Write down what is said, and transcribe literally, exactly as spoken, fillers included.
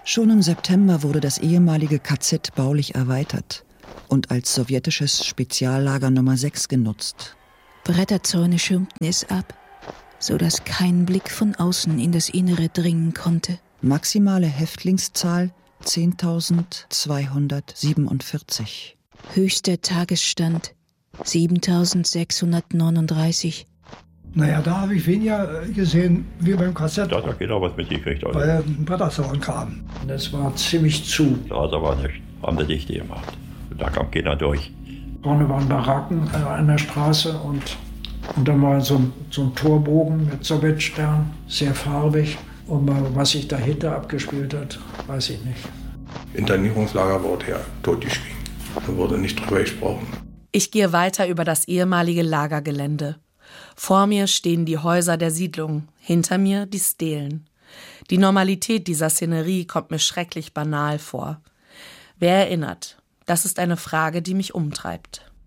Schon im September wurde das ehemalige K Z baulich erweitert und als sowjetisches Speziallager Nummer sechs genutzt. Bretterzäune schirmten es ab, so dass kein Blick von außen in das Innere dringen konnte. Maximale Häftlingszahl zehntausendzweihundertsiebenundvierzig. Höchster Tagesstand siebentausendsechshundertneununddreißig. Naja, da habe ich weniger gesehen wie beim K Z. Da hat jeder was mitgekriegt. Also. Weil ein Bretterzaun kam. Das war ziemlich zu. Ja, da war nichts. Haben wir dicht gemacht. Da kam keiner durch. Vorne waren Baracken äh, an der Straße und, und dann war so ein, so ein Torbogen mit Sowjetstern, sehr farbig. Und was sich dahinter abgespielt hat, weiß ich nicht. Internierungslager wurde ja totgeschwiegen. Da wurde nicht drüber gesprochen. Ich gehe weiter über das ehemalige Lagergelände. Vor mir stehen die Häuser der Siedlung, hinter mir die Stelen. Die Normalität dieser Szenerie kommt mir schrecklich banal vor. Wer erinnert? Das ist eine Frage, die mich umtreibt.